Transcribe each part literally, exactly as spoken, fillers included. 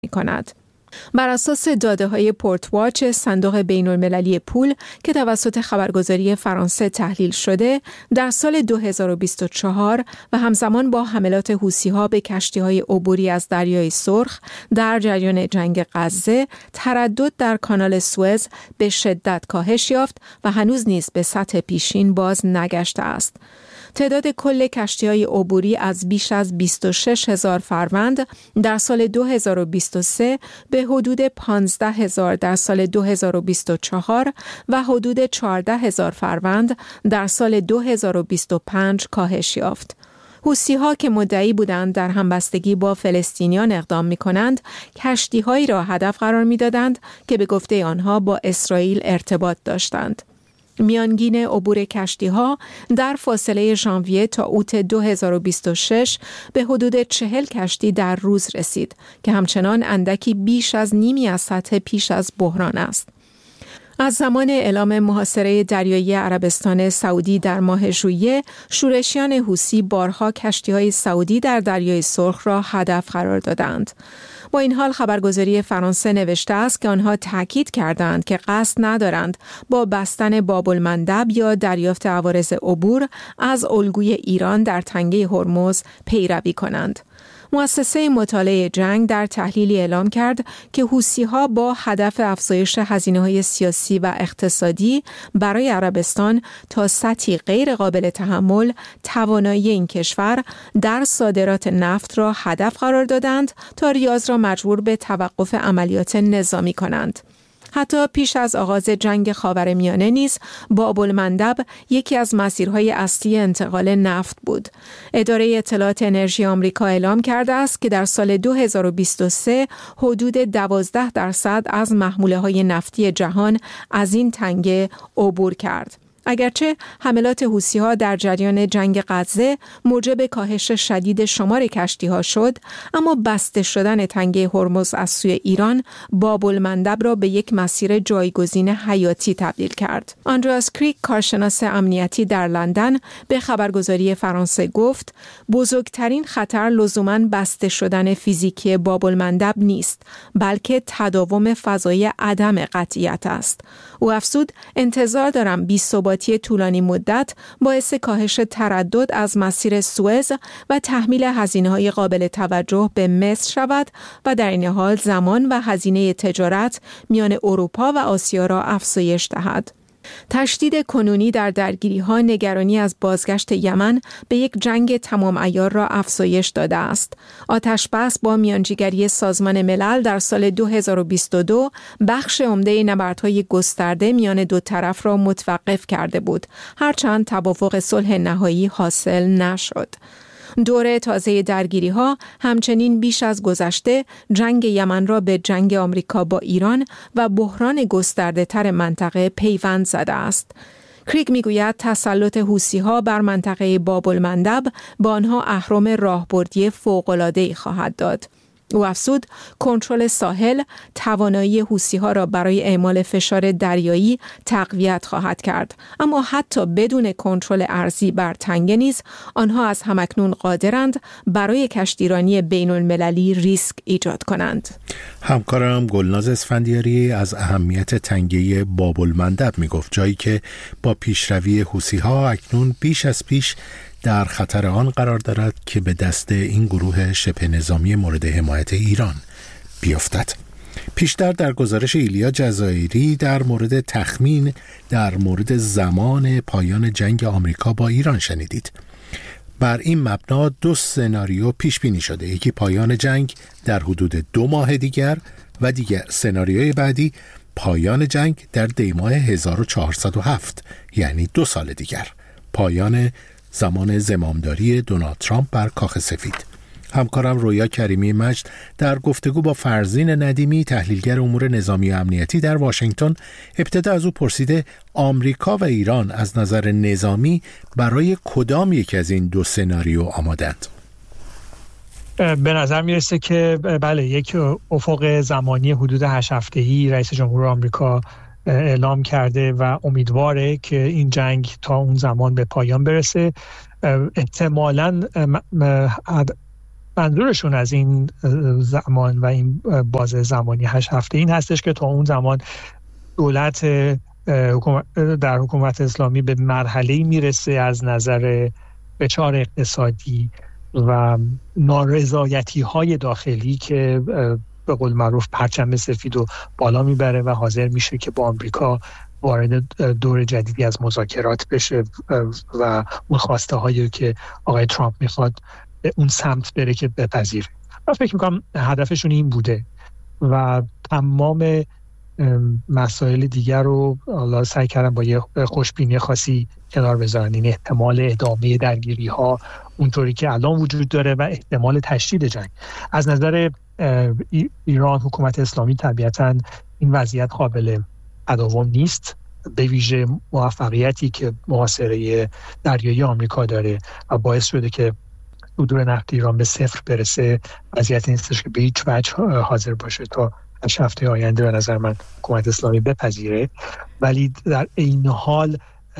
می‌کند. بر اساس داده‌های پورت واچ، صندوق بین‌المللی پول که توسط خبرگزاری فرانسه تحلیل شده، در سال دو هزار و بیست و چهار و همزمان با حملات حوثی‌ها به کشتی‌های عبوری از دریای سرخ در جریان جنگ غزه، تردد در کانال سوئز به شدت کاهش یافت و هنوز نیز به سطح پیشین باز نگشته است. تعداد کل کشتی‌های عبوری از بیش از بیست و شش هزار فروند در سال دو هزار و بیست و سه به حدود پانزده هزار در سال دو هزار و بیست و چهار و حدود چهارده هزار فروند در سال دو هزار و بیست و پنج کاهش یافت. حوثی‌ها که مدعی بودند در همبستگی با فلسطینیان اقدام می‌کنند، کشتی‌هایی را هدف قرار می‌دادند که به گفته آنها با اسرائیل ارتباط داشتند. میانگین عبور کشتی‌ها در فاصله ژانویه تا اوت دو هزار و بیست و شش به حدود چهل کشتی در روز رسید که همچنان اندکی بیش از نیمی از سطح پیش از بحران است. از زمان اعلام محاصره دریایی عربستان سعودی در ماه ژوئیه، شورشیان حوثی بارها کشتی‌های سعودی در دریای سرخ را هدف قرار دادند. با این حال خبرگزاری فرانسه نوشته است که آنها تاکید کردند که قصد ندارند با بستن باب‌المندب یا دریافت عوارض عبور از الگوی ایران در تنگه هرمز پیروی کنند. مؤسسه مطالعه جنگ در تحلیلی اعلام کرد که حوثی‌ها با هدف افزایش هزینه‌های سیاسی و اقتصادی برای عربستان تا سطحی غیر قابل تحمل توانایی این کشور در صادرات نفت را هدف قرار دادند تا ریاض را مجبور به توقف عملیات نظامی کنند. حتی پیش از آغاز جنگ خاورمیانه نیز باب‌المندب یکی از مسیرهای اصلی انتقال نفت بود. اداره اطلاعات انرژی آمریکا اعلام کرده است که در سال دو هزار و بیست و سه حدود دوازده درصد از محموله‌های نفتی جهان از این تنگه عبور کرد. اگرچه حملات حوثی‌ها در جریان جنگ غزه موجب کاهش شدید شمار کشتی‌ها شد، اما بسته شدن تنگه هرمز از سوی ایران باب‌المندب را به یک مسیر جایگزین حیاتی تبدیل کرد. آندراس کریک، کارشناس امنیتی در لندن، به خبرگزاری فرانسه گفت: بزرگترین خطر لزوماً بسته شدن فیزیکی باب‌المندب نیست، بلکه تداوم فضای عدم قطعیت است. او افزود: انتظار دارم بی‌ثباتی طولانی مدت باعث کاهش تردد از مسیر سوئز و تحمیل هزینه‌های قابل توجه به مصر شود و در این حال زمان و هزینه تجارت میان اروپا و آسیا را افزایش دهد. تشدید کنونی در درگیری‌ها نگرانی از بازگشت یمن به یک جنگ تمام عیار را افزایش داده است. آتش‌بس با میانجیگری سازمان ملل در سال دو هزار و بیست و دو بخش عمده نبردهای گسترده میان دو طرف را متوقف کرده بود، هرچند توافق صلح نهایی حاصل نشد. دوره تازه درگیری‌ها همچنین بیش از گذشته جنگ یمن را به جنگ آمریکا با ایران و بحران گسترده‌تر منطقه پیوند زده است. کریگ میگوید تسلط حوثی‌ها بر منطقه باب‌المندب با آنها اهرم راهبردی فوق‌العاده‌ای خواهد داد. او افزود: کنترل ساحل توانایی حوثی‌ها را برای اعمال فشار دریایی تقویت خواهد کرد، اما حتی بدون کنترل ارضی بر تنگه نیز آنها از همکنون قادرند برای کشتیرانی بین‌المللی ریسک ایجاد کنند. همکارم گلناز اسفندیاری از اهمیت تنگه باب‌المندب میگفت، جایی که با پیشروی حوثی‌ها اکنون بیش از پیش در خطر آن قرار دارد که به دست این گروه شبه نظامی مورد حمایت ایران بیفتد. پیشتر در گزارش ایلیا جزایری در مورد تخمین در مورد زمان پایان جنگ آمریکا با ایران شنیدید. بر این مبنا دو سناریو پیش بینی شده، یکی پایان جنگ در حدود دو ماه دیگر و دیگر سناریوی بعدی پایان جنگ در دیماه هزار و چهارصد و هفت، یعنی دو سال دیگر، پایان زمان زمامداری دونالد ترامپ بر کاخ سفید. همکارم رویا کریمی مجد در گفتگو با فرزین ندیمی، تحلیلگر امور نظامی و امنیتی در واشنگتن، ابتدا از او پرسیده آمریکا و ایران از نظر نظامی برای کدام یک از این دو سناریو آمادند؟ به نظر میرسه که بله، یک افق زمانی حدود هشت هفته‌ای رئیس جمهور آمریکا اعلام کرده و امیدواره که این جنگ تا اون زمان به پایان برسه. احتمالاً منظورشون از این زمان و این بازه زمانی هشت هفته این هستش که تا اون زمان دولت در حکومت اسلامی به مرحله‌ای میرسه از نظر فشار اقتصادی و نارضایتی های داخلی که به قول معروف پرچم سفید و بالا میبره و حاضر میشه که با آمریکا وارد دور جدیدی از مذاکرات بشه و اون خواسته هایی که آقای ترامپ میخواد به اون سمت بره که بپذیره. من فکر میکنم هدفشون این بوده و تمام مسائل دیگر رو الله سعی کردن با یه خوشبینی خاصی کنار بذارن. این احتمال ادامه درگیری ها اونطوری که الان وجود داره و احتمال تشدید جنگ. از نظر ایران حکومت اسلامی طبیعتاً این وضعیت قابل تداوم نیست، به ویژه موفقیتی که محاصره دریایی آمریکا داره و باعث شده که صدور نفت ایران به صفر برسه. وضعیت نیستش که به هیچ وجه حاضر باشه تا هشت هفته آینده به نظر من حکومت اسلامی بپذیره، ولی در این حال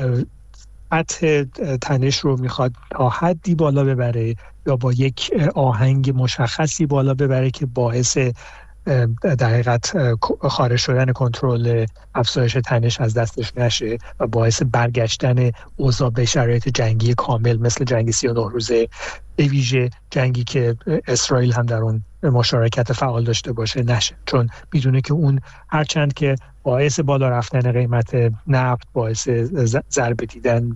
سطح تنش رو میخواد تا حدی بالا ببره یا با یک آهنگ مشخصی بالا ببره که باعث در حقیقت خارج شدن کنترل افزایش تنش از دستش نشه و باعث برگشتن اوضاع به شرایط جنگی کامل مثل جنگ سی و نه روزه، به ویژه جنگی که اسرائیل هم در اون مشارکت فعال داشته باشه نشه، چون میدونه که اون هرچند که باعث بالا رفتن قیمت نفت، باعث ضربه دیدن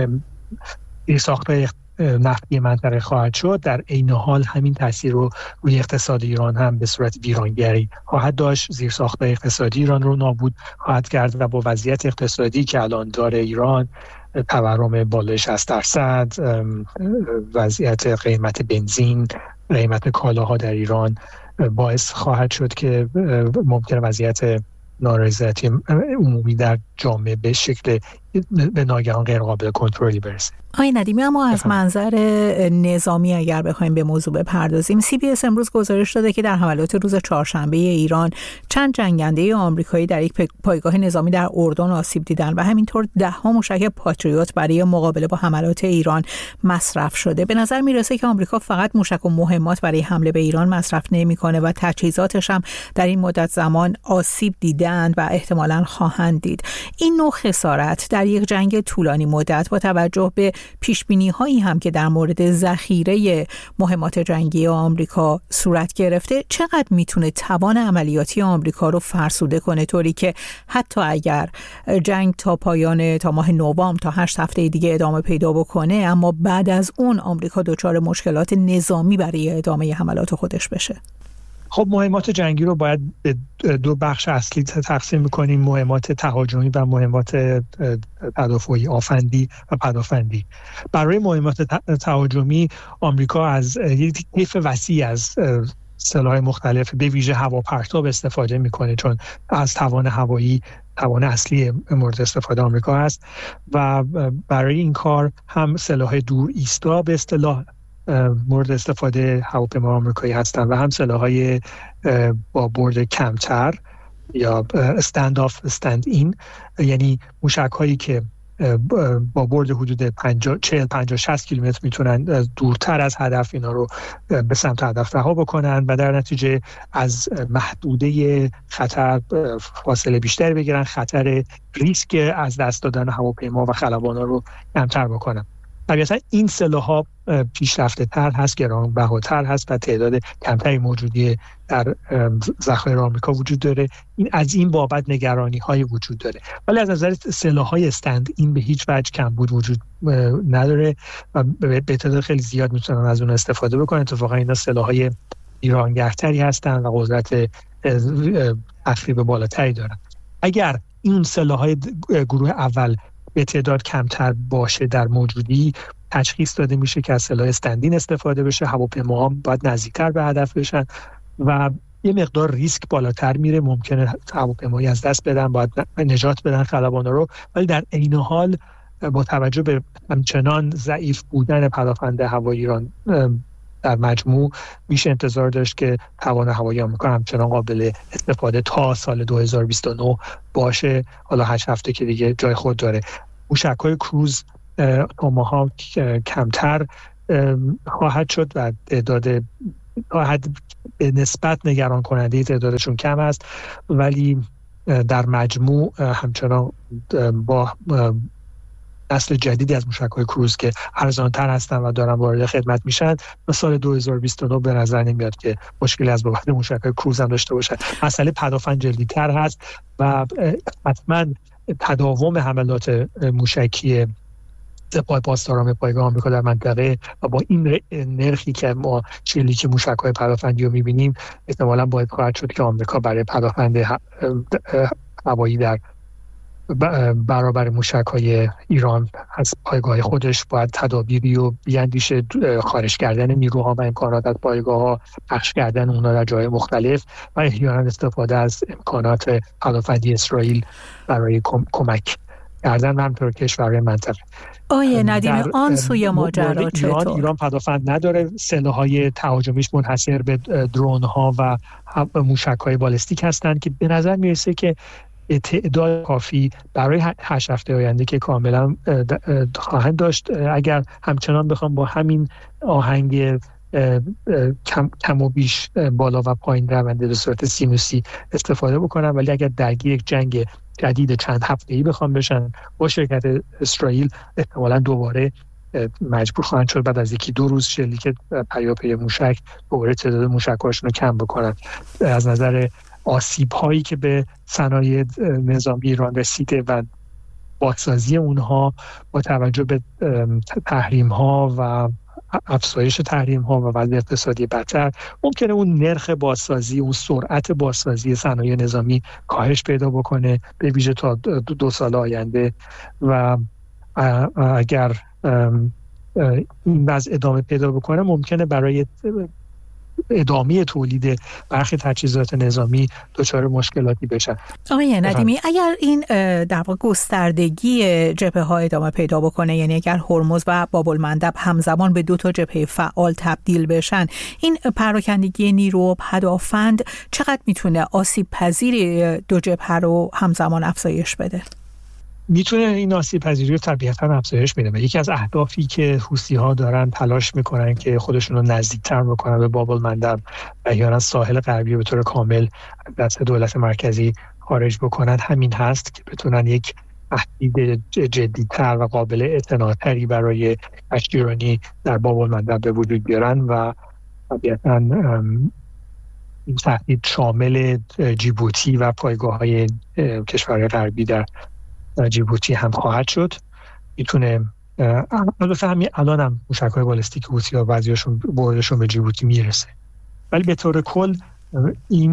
ساختار نفتی منطقه خواهد شد، در عین حال همین تاثیر رو روی اقتصاد ایران هم به صورت ویرانگری خواهد داشت. زیرساخت‌های اقتصادی ایران رو نابود خواهد کرد و با وضعیت اقتصادی که الان داره ایران، تورم بالای شصت درصد، وضعیت قیمت بنزین، قیمت کالاها در ایران، باعث خواهد شد که ممکنه وضعیت نارضایتی عمومی در جامعه به شکل به ناگهان غیر قابل کنترلی برسه. آقای ندیمی، اما از منظر نظامی اگر بخوایم به موضوع بپردازیم، سی بی اس امروز گزارش داده که در حملات روز چهارشنبه ایران چند جنگنده آمریکایی در یک پایگاه نظامی در اردن آسیب دیدند و همینطور ده ها موشک پاتریوت برای مقابله با حملات ایران مصرف شده. به نظر میرسه که آمریکا فقط موشک و مهمات برای حمله به ایران مصرف نمیکنه و تجهیزاتش هم در این مدت زمان آسیب دیدند و احتمالاً خواهند دید. این نوع خسارت در یک جنگ طولانی مدت با توجه به پیشبینی هایی هم که در مورد ذخیره مهمات جنگی آمریکا صورت گرفته، چقدر میتونه توان عملیاتی آمریکا رو فرسوده کنه، طوری که حتی اگر جنگ تا پایان تا ماه نوامبر تا هشت هفته دیگه ادامه پیدا بکنه، اما بعد از اون آمریکا دچار مشکلات نظامی برای ادامه حملات خودش بشه؟ خب مهمات جنگی رو باید به دو بخش اصلی تقسیم می‌کنیم: مهمات تهاجمی و مهمات تدافعی، آفندی و پدافندی. برای مهمات تهاجمی آمریکا از یک طیف وسیع از سلاح مختلف به ویژه هواپرتاب استفاده میکنه، چون از توان هوایی توان اصلی مورد استفاده آمریکا هست و برای این کار هم سلاح دور ایستا به اصطلاح مورد استفاده هواپیما آمریکایی هستن و هم سلاح‌های با برد کمتر یا استند آف استند این، یعنی موشک‌هایی که با برد حدود چهل پنجاه شصت کیلومتر میتونن دورتر از هدف اینا رو به سمت هدف رها بکنن و در نتیجه از محدوده خطر فاصله بیشتر بگیرن، خطر ریسک از دست دادن هواپیما و خلبانا رو کمتر بکنن. طبیعتا این سلاح‌ها پیشرفته تر هست، گرانبهاتر هست و تعداد کمتری موجودی در ذخایر آمریکا وجود داره. این از این بابت نگرانی های وجود داره، ولی از نظر سلاح‌های استند این به هیچ وجه کمبود وجود نداره و به تعداد خیلی زیاد میتونن از اون استفاده بکنن. اتفاقا اینا سلاح‌های ایرانگرتری هستن و قدرت تخریب بالاتری دارن. اگر این سلاح‌های گروه اول به تعداد کمتر باشه در موجودی، تشخیص داده میشه که از سلاح استندین استفاده بشه، هواپیماها باید نزدیکتر به هدف بشن و یه مقدار ریسک بالاتر میره، ممکنه هواپیمایی از دست بدن، باید نجات بدن خلبانا رو، ولی در عین حال با توجه به همچنان ضعیف بودن پدافند هوایی ایران در مجموع میشه انتظار داشت که توان هوایی آمریکا همچنان قابل استفاده تا سال دو هزار و بیست و نه باشه. حالا هشت هفته که دیگه جای خود داره. موشک‌های کروز، توماهاک کمتر خواهد شد و تعداد خواهد به نسبت نگران کننده تعدادشون کم است، ولی در مجموع همچنان با نسل جدیدی از موشک‌های کروز که ارزان‌تر هستن و دارن وارد خدمت میشن، تا سال دو هزار و بیست و نه به نظر نمیاد که مشکلی از بابت موشک‌های کروز هم داشته باشه. مسئله پدافند جدی‌تر هست و حتما تداوم حملات موشکی سپاه پاسداران پایگاه آمریکا در منطقه و با این نرخی که ما شلیک موشک‌های پدافندی رو می‌بینیم، احتمالاً باید خواهد شد که آمریکا برای پدافند هوایی در برابر موشک‌های ایران از پایگاه خودش باید تدابیری و بیاندیشه، خارج کردن نیروها و امکانات از پایگاه‌ها، پخش کردن اونها در جای مختلف و احیانا استفاده از امکانات پدافندی اسرائیل برای کمک کردن همطور کشورهای منطقه. آیه ندیمی، آن سوی ماجرا چطور؟ ایران ایران پدافند نداره، سلاح‌های تهاجمیش منحصر به درون‌ها و موشک‌های بالستیک هستند که به نظر میرسه که تعداد کافی برای هشت هفته آینده که کاملا خواهند داشت. اگر همچنان بخوام با همین آهنگ کم, کم و بیش بالا و پایین رونده به صورت سینوسی استفاده بکنن، ولی اگر درگیر یک جنگ جدید چند هفته‌ای بخوام بشن با شرکت اسرائیل، احتمالاً دوباره مجبور خواهند شد بعد از یکی دو روز شلیک پیاپی موشک دوباره تعداد موشک‌هاشون رو کم بکنن. از نظر آسیب هایی که به صنایع نظامی ایران رسیده و بازسازی اونها با توجه به تحریم ها و افزایش تحریم ها و وضع اقتصادی بدتر، ممکنه اون نرخ بازسازی، اون سرعت بازسازی صنایع نظامی کاهش پیدا بکنه به ویژه تا دو سال آینده و اگر این وضع ادامه پیدا بکنه ممکنه برای ادامه تولید برخی تجهیزات نظامی دچار مشکلاتی بشن. آقای ندیمی، اگر این در واقع گستردگی جبهه ها ادامه پیدا بکنه، یعنی اگر هرمز و باب‌المندب همزمان به دو تا جبهه فعال تبدیل بشن، این پراکندگی نیرو و پدافند چقدر میتونه آسیب پذیر دو جبهه رو همزمان افزایش بده؟ میتونه این آسیب پذیری رو طبیعتاً افزایش بده و یکی از اهدافی که حوثی‌ها دارن تلاش میکنن که خودشون رو نزدیکتر بکنن به باب‌المندب و احیانا ساحل غربی به طور کامل دست دولت مرکزی خارج بکنن همین هست که بتونن یک تهدید جدی‌تر و قابل اعتناع‌تری برای کشتیرانی در باب‌المندب به وجود بیارن و طبیعتاً این تهدید شامل جیبوتی و پایگاه‌های کشورهای غربی در جیبوتی هم خواهد شد. میتونه البته همین الان هم موشک‌های بالستیک حوثی‌ها بعضیاشون بردشون به جیبوتی میرسه، ولی به طور کل این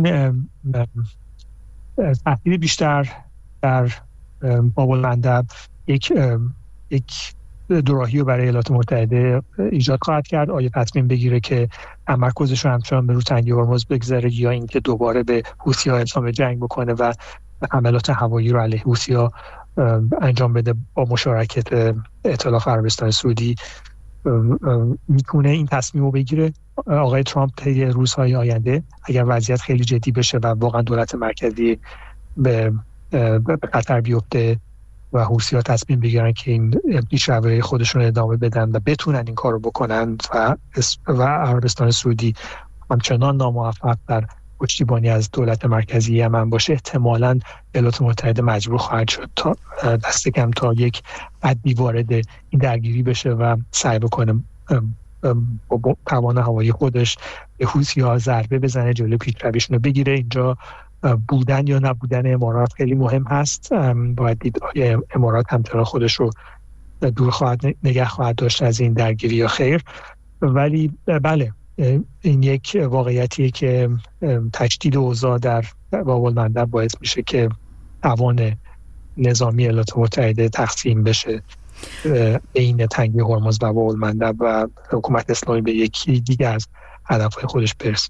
تهدید بیشتر در باب‌المندب یک یک دوراهی رو برای ایالات متحده ایجاد خواهد کرد. آیا تصمیم بگیره که تمرکزش رو همچنان به رو تنگه هرمز بگذاره یا اینکه دوباره به حوثی‌ها اعلام جنگ بکنه و حملات هوایی رو علیه حوثی‌ها انجام بده با مشارکت ائتلاف عربستان سعودی. میتونه این تصمیم رو بگیره آقای ترامپ طی روزهای آینده اگر وضعیت خیلی جدی بشه و واقعا دولت مرکزی به به خطر بیفته و حوثی‌ها تصمیم بگیرن که این پیشروی خودشون ادامه بدن و بتونن این کارو بکنن و و عربستان سعودی همچنان ناموفق در پشتیبانی از دولت مرکزی یمن باشه، احتمالاً ایالات متحده مجبور خواهد شد تا دست کم تا یک حدی وارد این درگیری بشه و سعی بکنه با توان هوایی خودش به حوثی‌ها ضربه بزنه، جلوی پیشرویشون رو بگیره. اینجا بودن یا نبودن امارات خیلی مهم هست. باید دید آیا امارات همچنان خودش رو دور خواهد نگه خواهد داشت از این درگیری یا خیر. ولی بله، این یک واقعیتیه که تجدید اوضاع در باب‌المندب باعث میشه که توان نظامی ایالات متحده تقسیم بشه بین تنگه هرمز و باب‌المندب و حکومت اسلامی به یکی دیگه از هدفهای خودش برسه.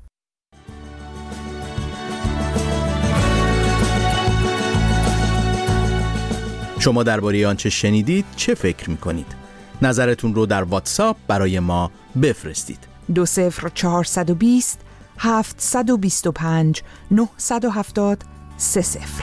شما درباره آنچه شنیدید چه فکر می‌کنید؟ نظرتون رو در واتساپ برای ما بفرستید. دو صفر چهارصد و بیست هفتصد و بیست و پنج نهصد و هفتاد سه صفر.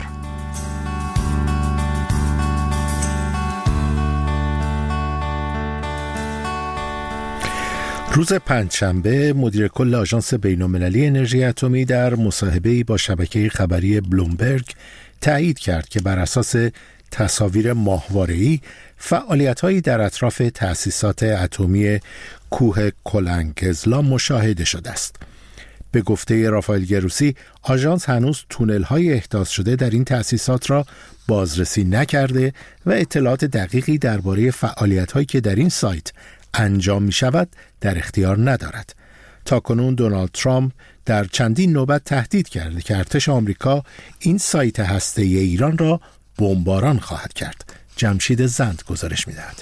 روز پنجشنبه مدیر کل آژانس بین‌المللی انرژی اتمی در مصاحبه‌ای با شبکه خبری بلومبرگ تایید کرد که بر اساس تصاویر ماهواره‌ای فعالیت‌هایی در اطراف تأسیسات اتمی کوه کلنگزلا مشاهده شده است. به گفته رافائل گروسی، آژانس هنوز تونل‌های احداث شده در این تأسیسات را بازرسی نکرده و اطلاعات دقیقی درباره فعالیت‌هایی که در این سایت انجام می شود در اختیار ندارد. تاکنون دونالد ترامپ در چندین نوبت تهدید کرده که ارتش آمریکا این سایت هسته‌ای ایران را بمباران خواهد کرد. جمشید زند گزارش می دهد.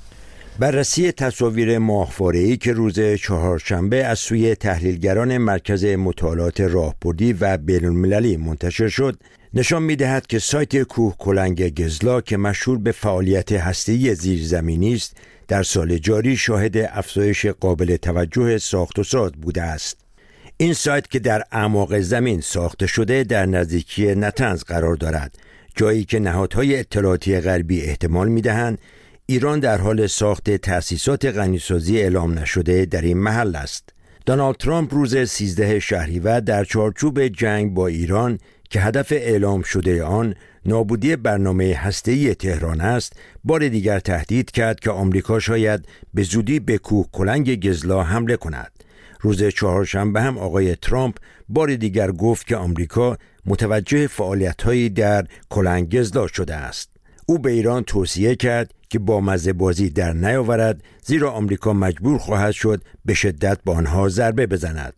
بررسی تصاویر ماهواره‌ای که روز چهارشنبه از سوی تحلیلگران مرکز مطالعات راهبردی و بین‌المللی منتشر شد نشان می‌دهد که سایت کوه کلنگ گزلا که مشهور به فعالیت هسته‌ای زیرزمینی است در سال جاری شاهد افزایش قابل توجه ساخت و ساز بوده است. این سایت که در اعماق زمین ساخته شده در نزدیکی نتنز قرار دارد، جایی که نهادهای اطلاعاتی غربی احتمال می‌دهند ایران در حال ساخت تأسیسات غنیسازی اعلام نشده در این محل است. دونالد ترامپ روز سیزده شهریور در چارچوب جنگ با ایران که هدف اعلام شده آن نابودی برنامه هسته‌ای تهران است، بار دیگر تهدید کرد که آمریکا شاید به زودی به کوه کلنگ گزلا حمله کند. روز چهارشنبه هم آقای ترامپ بار دیگر گفت که آمریکا متوجه فعالیت‌هایی در کلنگ گزلا شده است. او به ایران توصیه کرد که با مزه بازی در نیاورد، زیرا آمریکا مجبور خواهد شد به شدت با آنها ضربه بزند.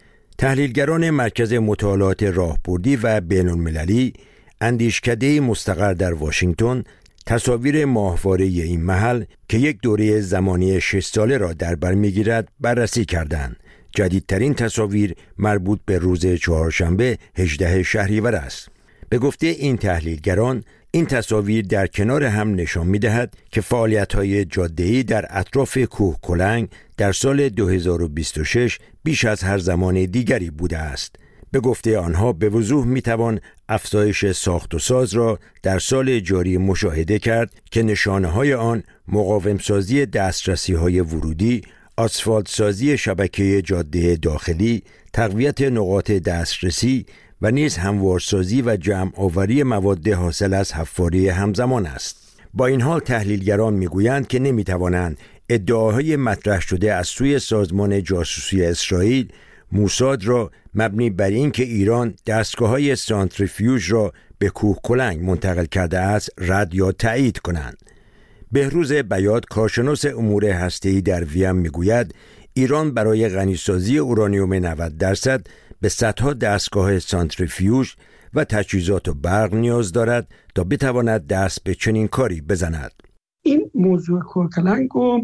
تحلیلگران مرکز مطالعات راهبردی و بین‌المللی اندیشکده مستقر در واشنگتن تصاویر ماهواره این محل که یک دوره زمانی شش ساله را در بر می‌گیرد بررسی کردند. جدیدترین تصاویر مربوط به روز چهارشنبه هجدهم شهریور است. به گفته این تحلیلگران این تصاویر در کنار هم نشان می‌دهد که فعالیت‌های جاده‌ای در اطراف کوه کلنگ در سال دو هزار و بیست و شش بیش از هر زمان دیگری بوده است. به گفته آنها به وضوح می‌توان افزایش ساخت و ساز را در سال جاری مشاهده کرد که نشانه‌های آن مقاوم‌سازی دسترسی‌های ورودی، آسفالت سازی شبکه جاده داخلی، تقویت نقاط دسترسی و نیز هموارسازی و جمع آوری مواد حاصل از حفاری همزمان است. با این حال تحلیلگران میگویند که نمیتوانند ادعاهای مطرح شده از سوی سازمان جاسوسی اسرائیل موساد را مبنی بر این که ایران دستگاه‌های سانتریفیوژ را به کوه کلنگ منتقل کرده است رد یا تایید کنند. بهروز بیات کارشناس امور هسته‌ای در وین میگوید ایران برای غنیسازی اورانیوم نود درصد به صدها دستگاه سانتریفیوژ و تجهیزات و برق نیاز دارد تا بتواند دست به چنین کاری بزند. این موضوع کوه کلنگ رو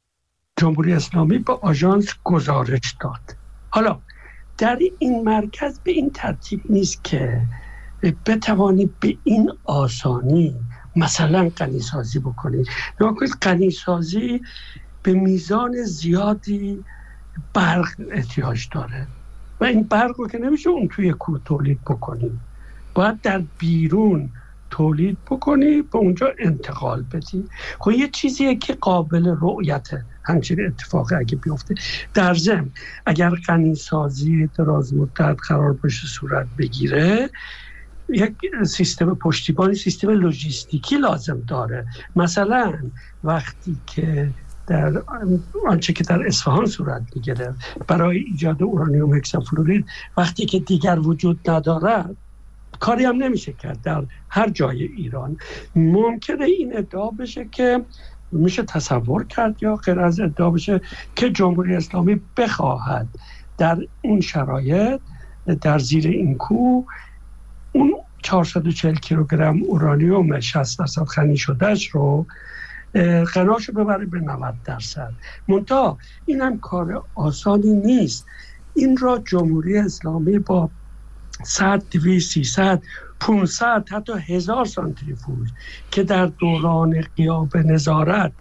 جمهوری اسلامی به آژانس گزارش داد. حالا در این مرکز به این ترتیب نیست که بتوانی به این آسانی مثلا غنیسازی بکنی. نکنید غنیسازی به میزان زیادی برق احتیاج داره و این برق رو که نمیشه اون توی کوه تولید بکنی، باید در بیرون تولید بکنی به اونجا انتقال بدی. خب یه چیزیه که قابل رؤیته همچین اتفاقی اگه بیفته. در ضمن اگر غنیسازی دراز مدت قرار باشه صورت بگیره، یک سیستم پشتیبانی، سیستم لوجستیکی لازم داره. مثلا وقتی که در آنچه که در اصفهان صورت میگیره برای ایجاد اورانیوم هکسافلورید وقتی که دیگر وجود ندارد کاری هم نمیشه کرد. در هر جای ایران ممکنه این ادعا بشه که میشه تصور کرد یا غیر از ادعا بشه که جمهوری اسلامی بخواهد در این شرایط در زیر این کوه اون چهارصد و چهل کیلوگرم اورانیوم شصت درصد غنی شدهش رو غناشو ببره به نود درصد. منتها این هم کار آسانی نیست. این را جمهوری اسلامی با صد، دویست، سیصد، پانصد حتی هزار سانتریفوژ که در دوران غیاب نظارت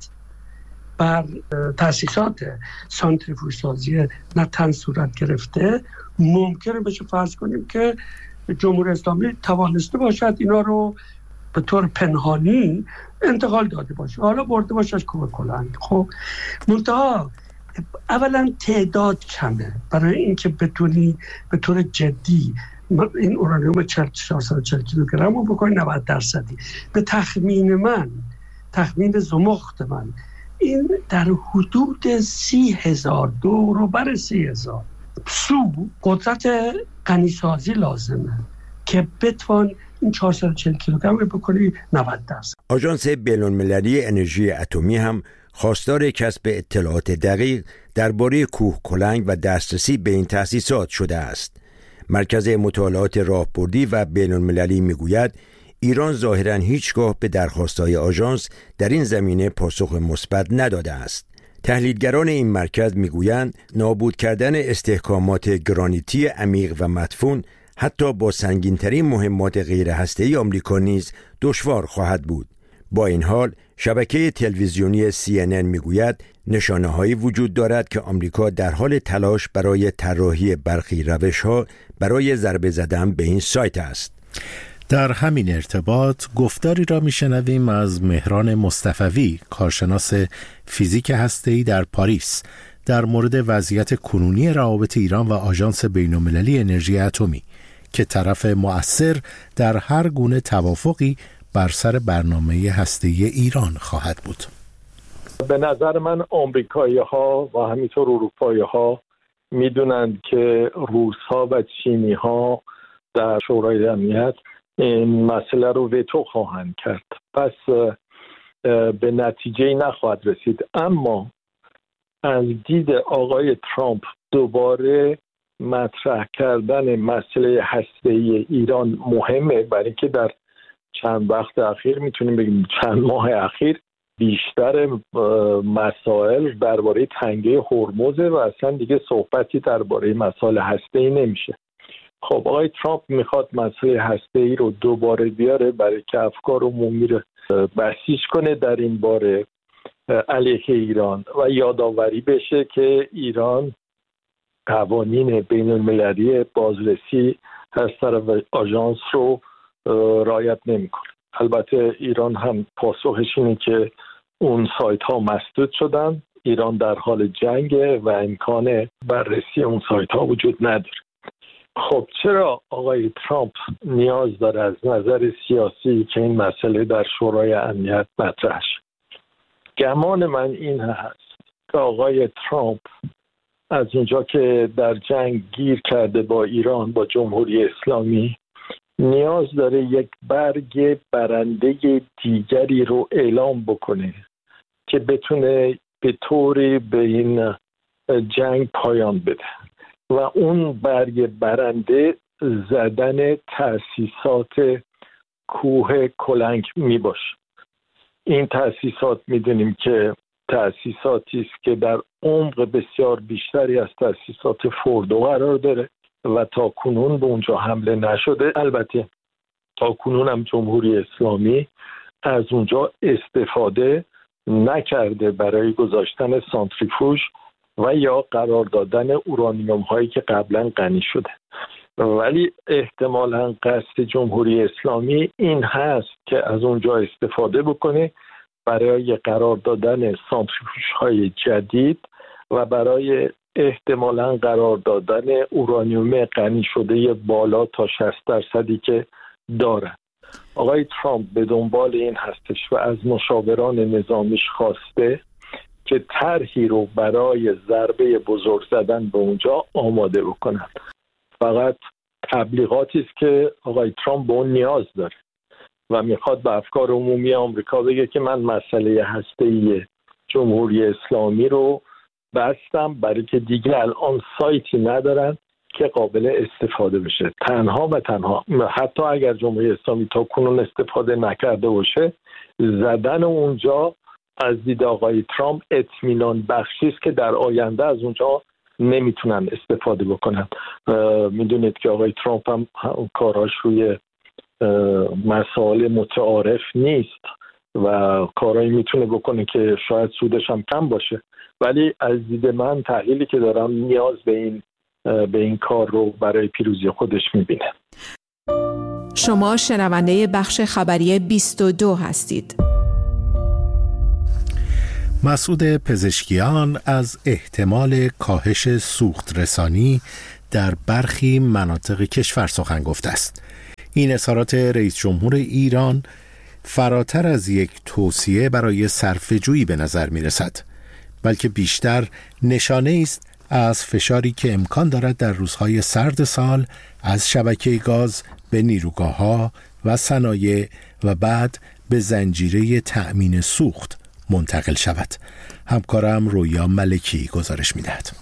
بر تأسیسات سانتریفوژ سازی نتن صورت گرفته، ممکنه بشه فرض کنیم که جمهوری اسلامی توانسته باشد اینا رو به طور پنهانی انتقال داده باشه، حالا برده باشه از کوه کلنگ. خب منتها اولا تعداد کمه برای اینکه بتونی به طور جدی این اورانیوم چهارصد و چهل کیلوگرم رو بکنی نود درصدی. به تخمین من، تخمین زمخت من، این در حدود سی هزار دو رو بر سی هزار سو قدرت غنیسازی لازمه که بتوان این چهارصد و چهل کیلوگرم رو بکنی نود درصد. آژانس بین‌المللی انرژی اتمی هم خواستار کسب اطلاعات دقیق درباره کوه کلنگ و دسترسی به این تأسیسات شده است. مرکز مطالعات راهبردی و بین‌المللی میگوید ایران ظاهراً هیچگاه به درخواست‌های آژانس در این زمینه پاسخ مثبت نداده است. تحلیلگران این مرکز میگویند نابود کردن استحکامات گرانیتی عمیق و مدفون حتی با سنگین‌ترین مهمات غیر هسته‌ای آمریکا نیز دشوار خواهد بود. با این حال شبکه تلویزیونی سی ان ان میگوید نشانه‌هایی وجود دارد که آمریکا در حال تلاش برای طراحی برخی روش‌ها برای ضربه زدن به این سایت است. در همین ارتباط گفتاری را میشنویم از مهران مصطفوی، کارشناس فیزیک هسته‌ای در پاریس، در مورد وضعیت کنونی روابط ایران و آژانس بین‌المللی انرژی اتمی که طرف مؤثر در هر گونه توافقی بر سر برنامه هسته‌ای ایران خواهد بود. به نظر من آمریکایی‌ها و همینطور اروپایی‌ها میدونند که روس‌ها و چینی‌ها در شورای امنیت این مسئله رو وتو خواهند کرد، پس به نتیجه نخواهد رسید. اما از دید آقای ترامپ دوباره مطرح کردن مسئله هسته‌ای ایران مهمه، برای اینکه در چند وقت اخیر میتونیم بگیم چند ماه اخیر بیشتر مسائل درباره تنگه هرمز و اصلا دیگه صحبتی درباره مسائل هسته‌ای نمیشه. خب آقای ترامپ میخواد مسئله هسته‌ای رو دوباره بیاره برای که افکار عمومی رو بسیج کنه در این باره علیه ایران و یادآوری بشه که ایران قوانین بین المللی بازرسی از طرف آژانس رو رعایت نمیکنه. البته ایران هم پاسخش اینه که اون سایت ها مسدود شدن، ایران در حال جنگه و امکان بررسی اون سایت ها وجود نداره. خب چرا آقای ترامپ نیاز داره از نظر سیاسی که این مسئله در شورای امنیت مطرح شه؟ گمان من این هست که آقای ترامپ از اونجا که در جنگ گیر کرده با ایران، با جمهوری اسلامی، نیاز داره یک برگ برنده دیگری رو اعلام بکنه که بتونه به طوری به این جنگ پایان بده و اون برگ برنده زدن تأسیسات کوه کلنگ می باشه. این تأسیسات میدونیم که تأسیساتی است که در عمق بسیار بیشتری از تأسیسات فوردو قرار داره و تا کنون به اونجا حمله نشده. البته تا کنون هم جمهوری اسلامی از اونجا استفاده نکرده برای گذاشتن سانتریفوژ و یا قرار دادن اورانیوم هایی که قبلا غنی شده، ولی احتمالاً قصد جمهوری اسلامی این هست که از اونجا استفاده بکنه برای قرار دادن سانتریفوژ های جدید و برای احتمالاً قرار دادن اورانیوم غنی شده بالا تا شصت درصدی که دارن. آقای ترامپ به دنبال این هستش و از مشاوران نظامیش خواسته که طرحی رو برای ضربه بزرگ زدن به اونجا آماده بکنن. فقط تبلیغاتی است که آقای ترامپ به اون نیاز داره و میخواد به افکار عمومی آمریکا بگه که من مسئله هسته‌ای جمهوری اسلامی رو بستم، برای که دیگه الان سایتی ندارن که قابل استفاده بشه. تنها و تنها حتی اگر جمهوری اسلامی تا کنون استفاده نکرده باشه، زدن اونجا از دید آقای ترامپ اطمینان بخشی است که در آینده از اونجا نمیتونن استفاده بکنن. میدونید که آقای ترامپ هم کاراش روی مسائل متعارف نیست و کارایی میتونه بکنه که شاید سودش هم کم باشه، ولی از دید من تحلیلی که دارم نیاز به این به این کار رو برای پیروزی خودش میبینه. شما شنونده بخش خبری بیست و دو هستید. مسعود پزشکیان از احتمال کاهش سوخت رسانی در برخی مناطق کشور سخن گفته است. این اظهارات رئیس جمهور ایران فراتر از یک توصیه برای صرفه‌جویی به نظر می رسد، بلکه بیشتر نشانه است از فشاری که امکان دارد در روزهای سرد سال از شبکه گاز به نیروگاه‌ها و صنایع و بعد به زنجیره تأمین سوخت منتقل شود. همکارم رویا ملکی گزارش می‌دهد.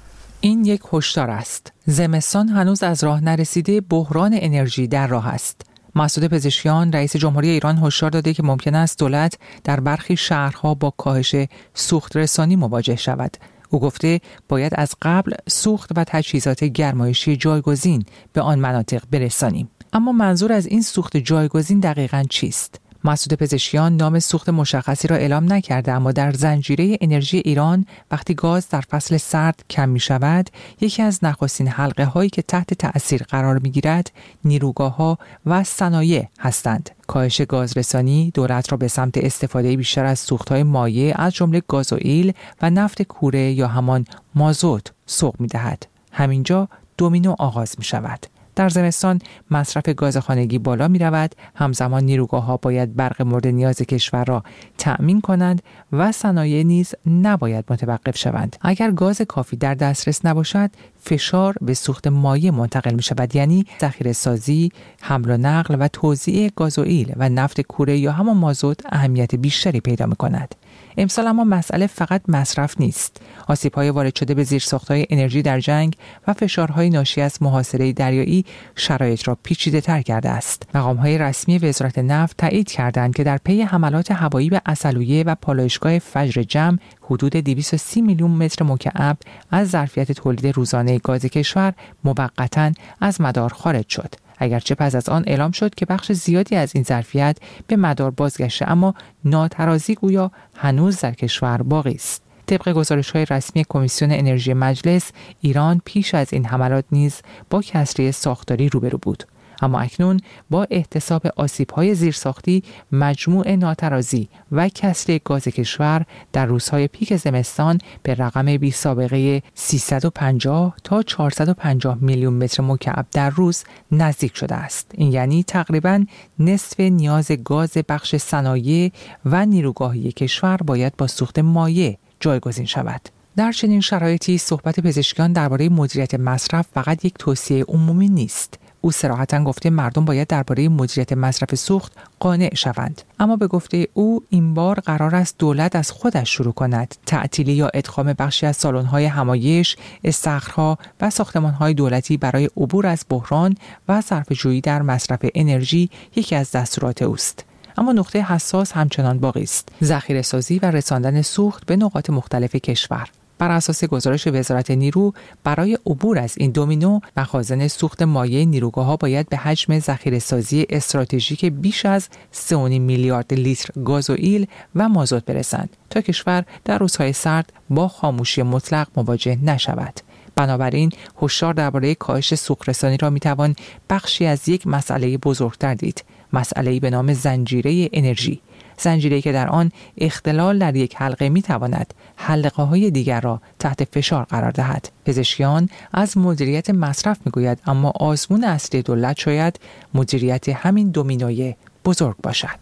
این یک هشدار است. زمستان هنوز از راه نرسیده، بحران انرژی در راه است. مسعود پزشکیان رئیس جمهوری ایران هشدار داده که ممکن است دولت در برخی شهرها با کاهش سوخت رسانی مواجه شود. او گفته باید از قبل سوخت و تجهیزات گرمایشی جایگزین به آن مناطق برسانیم. اما منظور از این سوخت جایگزین دقیقاً چیست؟ مسعود پزشکیان نام سوخت مشخصی را اعلام نکرده، اما در زنجیره انرژی ایران وقتی گاز در فصل سرد کم می شود، یکی از نخستین حلقه هایی که تحت تأثیر قرار می گیرد نیروگاه ها و صنایع هستند. کاهش گازرسانی دولت را به سمت استفاده بیشتر از سوخت‌های مایع از جمله گازوئیل و نفت کوره یا همان مازوت سوق می دهد. همینجا دومینو آغاز می شود. در زمستان مصرف گاز خانگی بالا می رود، همزمان نیروگاه ها باید برق مورد نیاز کشور را تأمین کنند و صنایع نیز نباید متوقف شوند. اگر گاز کافی در دسترس نباشد، فشار به سوخت مایع منتقل می شود، یعنی ذخیره سازی، حمل و نقل و توزیع گازوئیل و نفت کوره یا همان مازوت اهمیت بیشتری پیدا می کند. امسال اما مسئله فقط مصرف نیست. آسیب‌های وارد شده به زیرساخت‌های انرژی در جنگ و فشارهای ناشی از محاصره دریایی شرایط را پیچیده‌تر کرده است. مقام‌های رسمی وزارت نفت تایید کردند که در پی حملات هوایی به عسلویه و پالایشگاه فجر جم حدود دویست و سی میلیون متر مکعب از ظرفیت تولید روزانه گاز کشور موقتاً از مدار خارج شد. اگرچه پس از آن اعلام شد که بخش زیادی از این ظرفیت به مدار بازگشته، اما ناترازی گویا هنوز در کشور باقی است. طبق گزارش‌های رسمی کمیسیون انرژی مجلس، ایران پیش از این حملات نیز با کسری ساختاری روبرو بود. اما اکنون با احتساب آسیب‌های زیرساختی، مجموع ناترازی و کسری گاز کشور در روزهای پیک زمستان به رقم بی سابقه سیصد و پنجاه تا چهارصد و پنجاه میلیون متر مکعب در روز نزدیک شده است. این یعنی تقریباً نصف نیاز گاز بخش صنایع و نیروگاهی کشور باید با سوخت مایع جایگزین شود. در چنین شرایطی صحبت پزشکیان درباره مدیریت مصرف فقط یک توصیه عمومی نیست. او صراحتاً گفته مردم باید درباره مدیریت مصرف سوخت قانع شوند. اما به گفته او این بار قرار است دولت از خودش شروع کند. تعطیلی یا ادغام بخشی از سالن‌های همایش، استخرها و ساختمان‌های دولتی برای عبور از بحران و صرفه‌جویی در مصرف انرژی یکی از دستورات اوست. اما نقطه حساس همچنان باقی است: ذخیره سازی و رساندن سوخت به نقاط مختلف کشور. بر اساس گزارش وزارت نیرو، برای عبور از این دومینو، مخازن سوخت مایع نیروگاه‌ها باید به حجم ذخیره‌سازی استراتژیک بیش از سه و نیم میلیارد لیتر گازوئیل و مازوت برسند تا کشور در روزهای سرد با خاموشی مطلق مواجه نشود. بنابراین هشدار درباره کاهش سوخت‌رسانی را می‌توان بخشی از یک مسئله بزرگتر دید، مسئله‌ای به نام زنجیره انرژی. زنجیره‌ای که در آن اختلال در یک حلقه می‌تواند حلقه‌های دیگر را تحت فشار قرار دهد. پزشکیان از مدیریت مصرف می‌گوید، اما آزمون اصلی دولت شاید مدیریت همین دومینوی بزرگ باشد.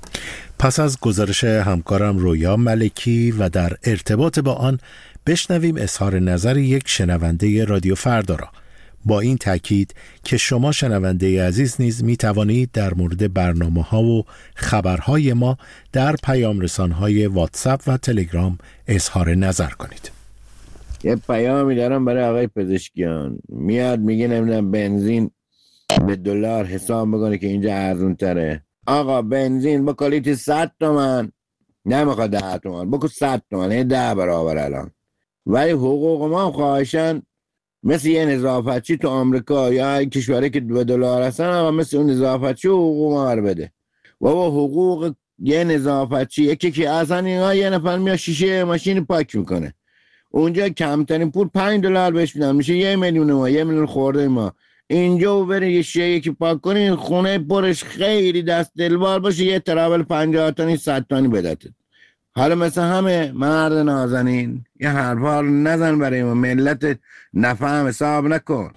پس از گزارش همکارم رویا ملکی و در ارتباط با آن بشنویم اظهار نظر یک شنونده رادیو فردا را، با این تاکید که شما شنونده عزیز نیز می توانید در مورد برنامه ها و خبرهای ما در پیام رسانهای واتساپ و تلگرام اظهار نظر کنید. یه پیامی دارم برای آقای پزشکیان، میاد میگه نمیدونم بنزین به دلار حساب بکنه که اینجا ارزون تره. آقا بنزین با کالیت صد تومن نمیخواد ده تومن، بکن صد تومن، یه ده برابر الان. ولی حقوق ما خواهشن مثل یه نظافتچی تو آمریکا یا کشوری که به دلار هستن، آقا مثل اون نظافتچی حقوق ما رو بده. و با حقوق یه نظافتچی یکی که اصلا اینا یه نفر میاد شیشه ماشین پاک میکنه، اونجا کمترین پول پنج دلار بهش میدن، میشه یه میلیون ما، یه میلیون خورده ما. اینجا بری یه شیشه یکی پاک کنی، خونه پرش خیلی دست دلوار باشه، یه ترابل پنجاه تانی صد تانی بدهد. حالا مثل همه مرد نازنین یه حرفا رو نزن برای ما، ملت نفهم حساب نکن.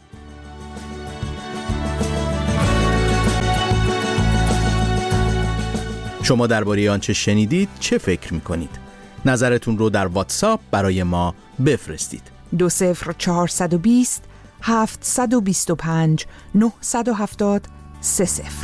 شما درباره آنچه شنیدید چه فکر می‌کنید؟ نظرتون رو در واتساپ برای ما بفرستید. دو صفر چهارصد و بیست هفتصد و بیست و پنج نهصد و هفتاد سه صفر.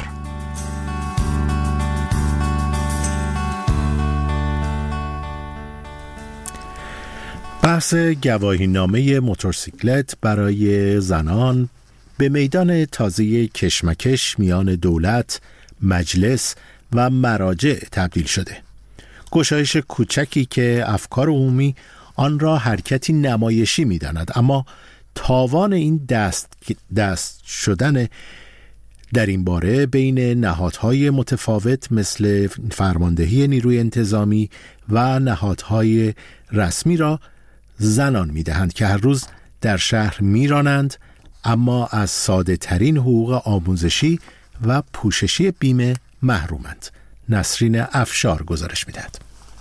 بحث گواهینامه موتورسیکلت برای زنان به میدان تازه کشمکش میان دولت، مجلس و مراجع تبدیل شده. گشایش کوچکی که افکار عمومی آن را حرکتی نمایشی می‌داند، اما تاوان این دست دست شدن در این باره بین نهادهای متفاوت مثل فرماندهی نیروی انتظامی و نهادهای رسمی را زنان می‌دهند که هر روز در شهر می‌رانند اما از ساده ترین حقوق آموزشی و پوششی بیمه محرومند. نسرین افشار گزارش می‌دهد.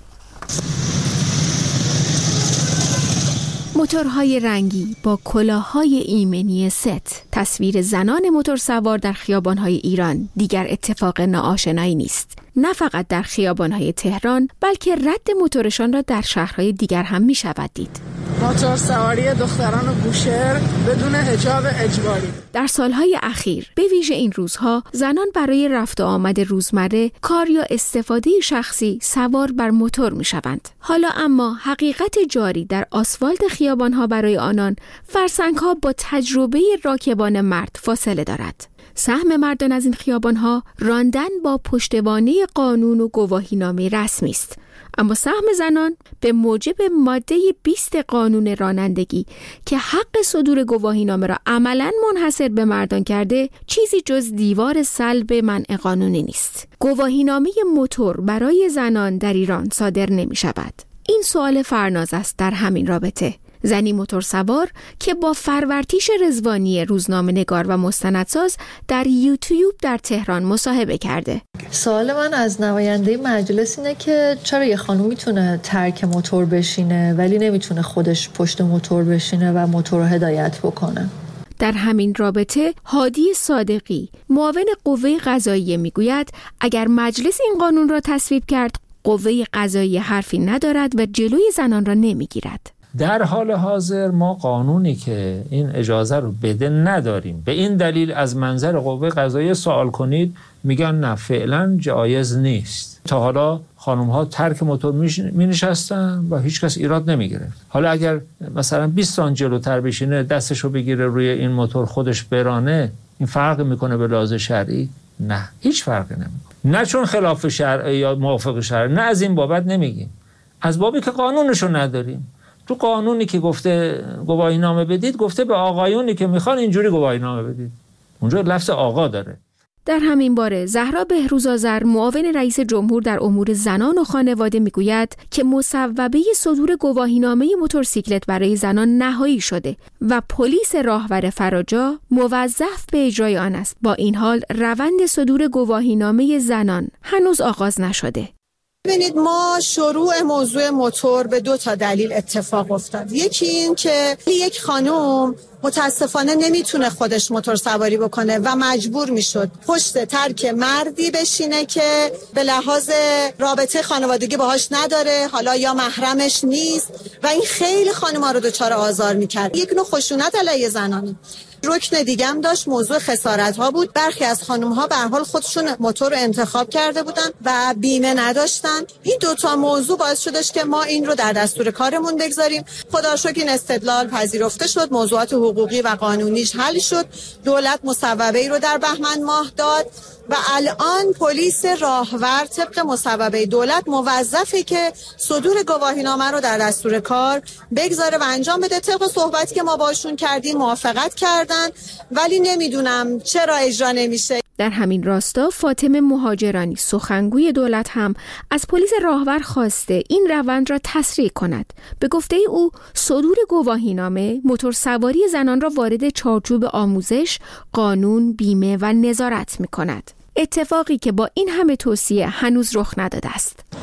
موتورهای رنگی با کلاه‌های ایمنی ست، تصویر زنان موتورسوار در خیابان‌های ایران دیگر اتفاق ناآشنایی نیست. نه فقط در خیابان‌های تهران، بلکه رد موتورشان را در شهرهای دیگر هم می‌شود دید. موتور سواری دختران بوشهر بدون حجاب اجباری. در سالهای اخیر به ویژه این روزها زنان برای رفت و آمد روزمره، کار یا استفاده شخصی سوار بر موتور می‌شوند. حالا اما حقیقت جاری در آسفالت خیابان‌ها برای آنان فرسنگ‌ها با تجربه راکبان مرد فاصله دارد. سهم مردان از این خیابان‌ها راندن با پشتوانه قانون و گواهینامه رسمی است، اما سهم زنان به موجب ماده بیست قانون رانندگی که حق صدور گواهینامه را عملاً منحصر به مردان کرده، چیزی جز دیوار صلب منع قانونی نیست. گواهینامه موتور برای زنان در ایران صادر نمی شود. این سوال فرناز است در همین رابطه. زنی موتورسوار که با فرورتیش رضوانی روزنامه نگار و مستندساز در یوتیوب در تهران مصاحبه کرده. سوال من از نماینده مجلس اینه که چرا یه خانم میتونه ترک موتور بشینه ولی نمیتونه خودش پشت موتور بشینه و موتور رو هدایت بکنه؟ در همین رابطه هادی صادقی معاون قوه قضاییه میگوید اگر مجلس این قانون را تصویب کرد، قوه قضاییه حرفی ندارد و جلوی زنان را نمیگیرد. در حال حاضر ما قانونی که این اجازه رو بده نداریم. به این دلیل از منظر قوه قضاییه سوال کنید، میگن نه فعلا جایز نیست. تا حالا خانم ها ترک موتور می نشستن و هیچ کس ایراد نمی گرفت. حالا اگر مثلا بیست سانت جلوتر بشینه، دستشو بگیره روی این موتور خودش برانه، این فرق میکنه به لحاظ شرعی؟ نه، هیچ فرقی نمیکنه. نه چون خلاف شرع یا موافق شرع، نه از این بابت نمیگیم، از بابی که قانونشو نداریم. تو قانونی که گفته گواهینامه بدید، گفته به آقایونی که میخوان اینجوری گواهینامه بدید. اونجا لفظ آقا داره. در همین باره زهرا بهروزآذر معاون رئیس جمهور در امور زنان و خانواده میگوید که مصوبه صدور گواهینامه موتورسیکلت برای زنان نهایی شده و پلیس راهور فراجا موظف به اجرای آن است. با این حال روند صدور گواهینامه زنان هنوز آغاز نشده. ببینید، ما شروع موضوع موتور به دو تا دلیل اتفاق افتاد. یکی این که یک خانم متاسفانه نمیتونه خودش موتور سواری بکنه و مجبور میشد پشت ترک مردی بشینه که به لحاظ رابطه خانوادگی باهاش نداره، حالا یا محرمش نیست و این خیلی خانم‌ها رو دچار آزار میکرد. یک نوع خشونت علیه زنانه. رکن دیگه هم داشت، موضوع خسارت ها بود. برخی از خانم ها به هر حال خودشون موتور رو انتخاب کرده بودن و بیمه نداشتن. این دوتا موضوع باعث شدش که ما این رو در دستور کارمون بگذاریم. خدا رو شکر این استدلال پذیرفته شد، موضوعات حقوقی و قانونیش حل شد. دولت مصوبه‌ای رو در بهمن ماه داد و الان پلیس راهور طبق مصوبه دولت موظفه که صدور گواهینامه رو در دستور کار بگذاره و انجام بده. طبق صحبتی که ما باشون کردیم موافقت کردن، ولی نمیدونم چرا اجرا نمیشه. در همین راستا فاطمه مهاجرانی سخنگوی دولت هم از پلیس راهور خواسته این روند را تسریع کند. به گفته او صدور گواهینامه موتور سواری زنان را وارد چارچوب آموزش، قانون، بیمه و نظارت می کند. اتفاقی که با این همه توصیه هنوز رخ نداده است.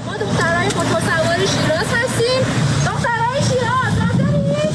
ما دخترای موتورسواری شیراز هستیم. دخترای شیراز حاضرین؟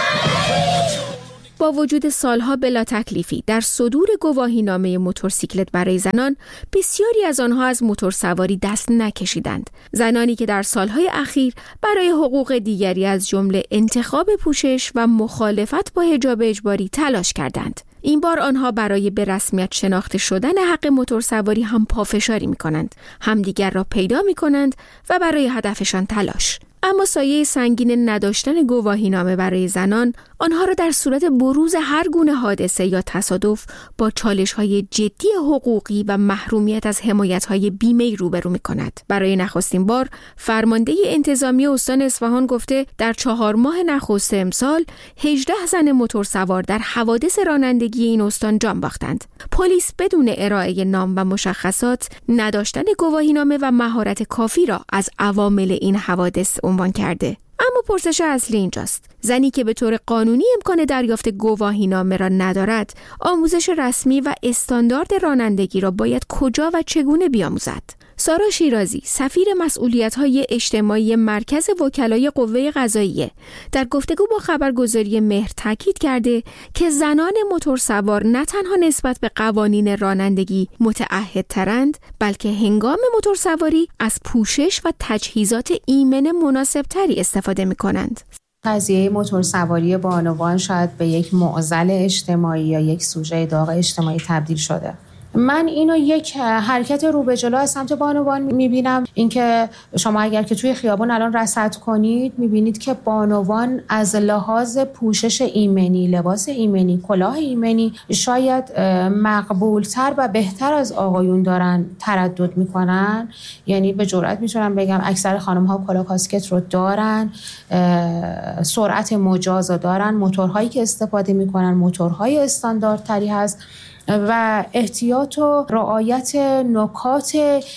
با وجود سالها بلا تکلیفی در صدور گواهینامه موتورسیکلت برای زنان، بسیاری از آنها از موتورسواری دست نکشیدند. زنانی که در سالهای اخیر برای حقوق دیگری از جمله انتخاب پوشش و مخالفت با حجاب اجباری تلاش کردند. این بار آنها برای به رسمیت شناخته شدن حق موتورسواری هم پافشاری می‌کنند، همدیگر را پیدا می‌کنند و برای هدفشان تلاش. اما سایه سنگین نداشتن گواهینامه برای زنان آنها را در صورت بروز هر گونه حادثه یا تصادف با چالش‌های جدی حقوقی و محرومیت از حمایت‌های بیمه‌ای روبرو می‌کند. برای نخستین بار فرمانده انتظامی استان اصفهان گفته در چهار ماه نخست امسال هجده زن موتورسوار در حوادث رانندگی این استان جان باختند. پلیس بدون ارائه نام و مشخصات، نداشتن گواهینامه و مهارت کافی را از عوامل این حوادث عنوان کرده. اما پرسش اصلی اینجاست: زنی که به طور قانونی امکان دریافت گواهینامه را ندارد، آموزش رسمی و استاندارد رانندگی را باید کجا و چگونه بیاموزد؟ سارا شیرازی، سفیر مسئولیت‌های اجتماعی مرکز وکلای قوه قضاییه، در گفتگو با خبرگزاری مهر تاکید کرده که زنان موتورسوار نه تنها نسبت به قوانین رانندگی متعهدترند، بلکه هنگام موتورسواری از پوشش و تجهیزات ایمن مناسبتری استفاده می‌کنند. قضیه موتورسواری بانوان شاید به یک معضل اجتماعی یا یک سوژه داغ اجتماعی تبدیل شده. من اینو یک حرکت رو به جلو از سمت بانوان میبینم. اینکه شما اگر که توی خیابان الان رصد کنید میبینید که بانوان از لحاظ پوشش ایمنی، لباس ایمنی، کلاه ایمنی شاید مقبولتر و بهتر از آقایون دارن تردد میکنن. یعنی به جرئت میتونم بگم اکثر خانم ها کلاه کاسکت رو دارن، سرعت مجاز رو دارن، موتورهایی که استفاده میکنن موتورهای استانداردتری هست و احتیاط و رعایت نکات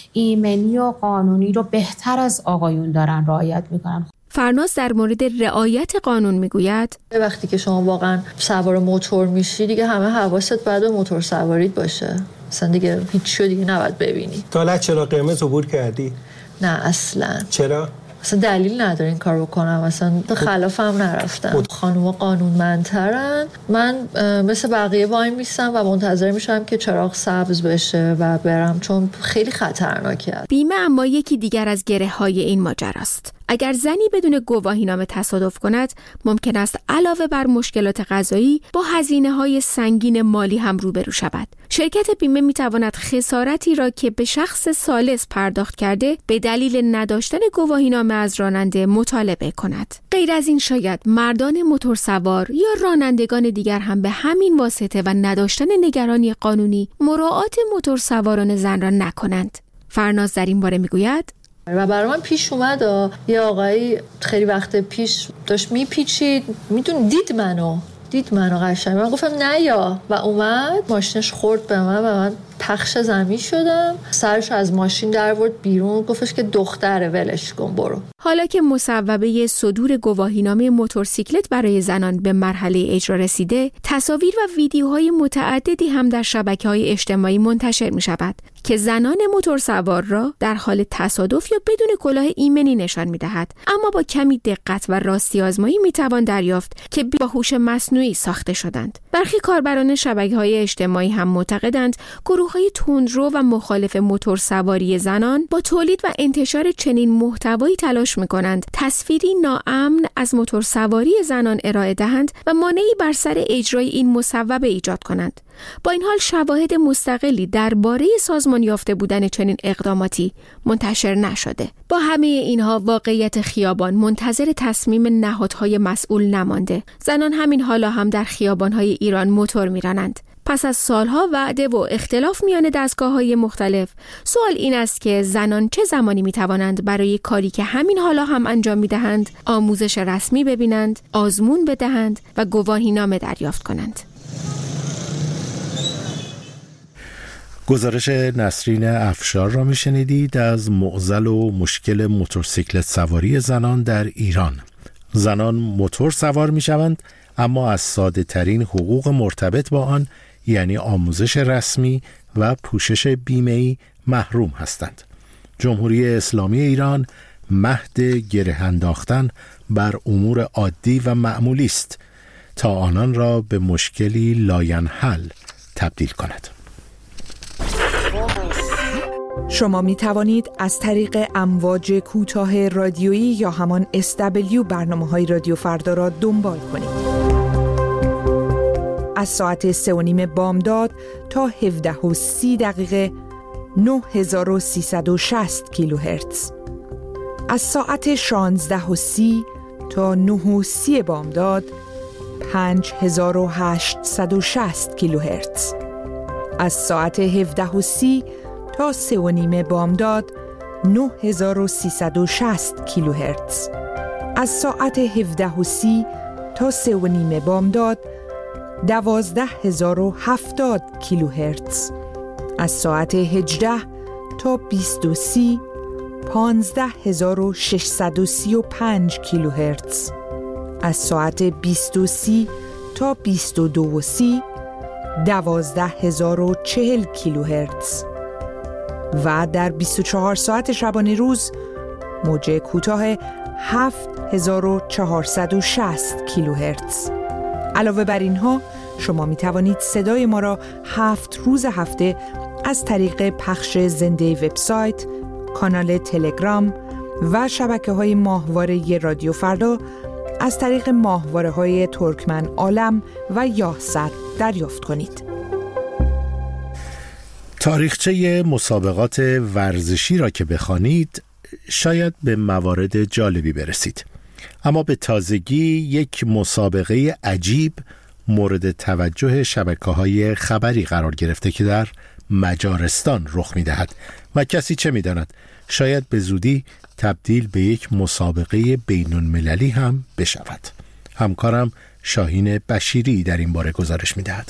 ایمنی و قانونی رو بهتر از آقایون دارن رعایت میکنن. فرناز در مورد رعایت قانون میگوید وقتی که شما واقعا سوار موتور میشی دیگه همه حواست باید به موتور سواریت باشه، مثلا دیگه هیچ دیگه نباید ببینی. تا چرا قرمز عبور کردی؟ نه اصلا. چرا؟ اصلا دلیل نداره این کار بکنم، اصلا خلاف هم نرفتم. خانوما قانونمندترن، من مثل بقیه وای میستم و منتظر میشم که چراغ سبز بشه و برم، چون خیلی خطرناکه. بیمه اما یکی دیگر از گره های این ماجراست. اگر زنی بدون گواهینامه تصادف کند، ممکن است علاوه بر مشکلات قضایی با هزینه‌های سنگین مالی هم روبرو شود. شرکت بیمه می‌تواند خسارتی را که به شخص ثالث پرداخت کرده به دلیل نداشتن گواهینامه از راننده مطالبه کند. غیر از این شاید مردان موتورسوار یا رانندگان دیگر هم به همین واسطه و نداشتن نگرانی قانونی مراعات موتورسواران زن را نکنند. فرناز در این باره می‌گوید و برای من پیش اومد یه آقایی خیلی وقت پیش داشت میپیچید، میدون دید منو دید منو قشنگ، من گفتم نه یا، و اومد ماشینش خورد به من و من پخش زمین شدم، سرش از ماشین در آورد بیرون، گفتش که دختره ولش کن برو. حالا که مصوبه صدور گواهینامه موتورسیکلت برای زنان به مرحله اجرا رسیده، تصاویر و ویدیوهای متعددی هم در شبکه‌های اجتماعی منتشر می شود که زنان موتورسوار را در حال تصادف یا بدون کلاه ایمنی نشان می دهد. اما با کمی دقت و راستی آزمایی می توان دریافت که با هوش مصنوعی ساخته شدند. برخی کاربران شبکه‌های اجتماعی هم معتقدند گروه‌های تندرو و مخالف موتورسواری زنان با تولید و انتشار چنین محتوایی تلاش می‌کنند تصویری ناامن از موتورسواری زنان ارائه دهند و مانعی بر سر اجرای این مصوبه ایجاد کنند. با این حال شواهد مستقلی درباره سازمان یافته بودن چنین اقداماتی منتشر نشده. با همه اینها واقعیت خیابان منتظر تصمیم نهادهای مسئول نمانده. زنان همین حالا هم در خیابان‌های ایران موتور می‌رانند. پس از سالها وعده و اختلاف میان دستگاه‌های مختلف، سوال این است که زنان چه زمانی می‌توانند برای کاری که همین حالا هم انجام می‌دهند آموزش رسمی ببینند، آزمون بدهند و گواهینامه دریافت کنند. گزارش نسرین افشار را میشنیدید از معضل و مشکل موتورسیکلت سواری زنان در ایران. زنان موتور سوار میشوند اما از ساده ترین حقوق مرتبط با آن، یعنی آموزش رسمی و پوشش بیمه‌ای، محروم هستند. جمهوری اسلامی ایران مهد گره انداختن بر امور عادی و معمولی است تا آنان را به مشکلی لاینحل تبدیل کند. شما می توانید از طریق امواج کوتاه رادیویی یا همان اس دبلیو برنامه‌های رادیو فردا را دنبال کنید. از ساعت سه و نیم بامداد تا هفده و سی دقیقه نه هزار و سیصد و شصت کیلوهرتز. از ساعت شانزده و سی تا نه و سی بامداد پنج هزار و هشتصد و شصت کیلوهرتز. از ساعت هفده و سی تا سه و نیم بامداد نه هزار و سیصد و شصت کیلوهرتز. از ساعت هفده و سی تا سه و نیم بامداد دوازده هزار و هفتاد کیلوهرتز. از ساعت هجده تا بیست و سی پانزده هزار و ششصد و سی و پنج کیلوهرتز. از ساعت بیست و سی تا بیست و دو و سی دوازده هزار و چهل کیلوهرتز. و در بیست و چهار ساعت شبانه روز موج کوتاه هفت هزار و چهارصد و شصت کیلوهرتز. علاوه بر اینها شما می توانید صدای ما را هفت روز هفته از طریق پخش زنده وبسایت، کانال تلگرام و شبکه‌های ماهواره رادیو فردا از طریق ماهواره‌های ترکمن عالم و یاهصد دریافت کنید. تاریخچه مسابقات ورزشی را که بخوانید شاید به موارد جالبی برسید، اما به تازگی یک مسابقه عجیب مورد توجه شبکه‌های خبری قرار گرفته که در مجارستان رخ می‌دهد و کسی چه می‌داند شاید به زودی تبدیل به یک مسابقه بین‌المللی هم بشود. همکارم شاهین بشیری در این باره گزارش می‌دهد.